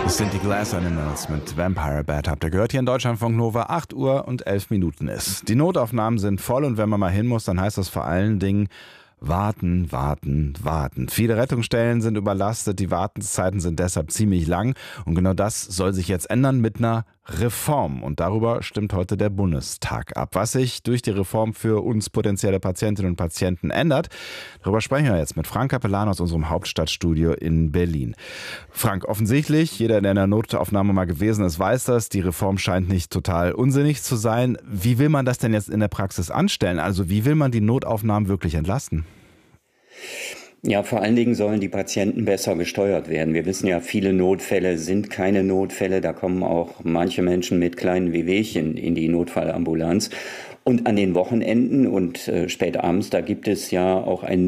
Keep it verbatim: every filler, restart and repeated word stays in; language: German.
Das sind die Glass Animals mit Vampire Bad. Habt ihr gehört, hier in Deutschlandfunk Nova, acht Uhr und elf Minuten ist. Die Notaufnahmen sind voll und wenn man mal hin muss, dann heißt das vor allen Dingen warten, warten, warten. Viele Rettungsstellen sind überlastet, die Wartungszeiten sind deshalb ziemlich lang und genau das soll sich jetzt ändern mit einer Reform. Und darüber stimmt heute der Bundestag ab. Was sich durch die Reform für uns potenzielle Patientinnen und Patienten ändert, darüber sprechen wir jetzt mit Frank Capellan aus unserem Hauptstadtstudio in Berlin. Frank, offensichtlich, jeder, der in der Notaufnahme mal gewesen ist, weiß das, die Reform scheint nicht total unsinnig zu sein. Wie will man das denn jetzt in der Praxis anstellen? Also wie will man die Notaufnahmen wirklich entlasten? Ja, vor allen Dingen sollen die Patienten besser gesteuert werden. Wir wissen ja, viele Notfälle sind keine Notfälle. Da kommen auch manche Menschen mit kleinen Wehwehchen in die Notfallambulanz. Und an den Wochenenden und äh, spät abends, da gibt es ja auch ein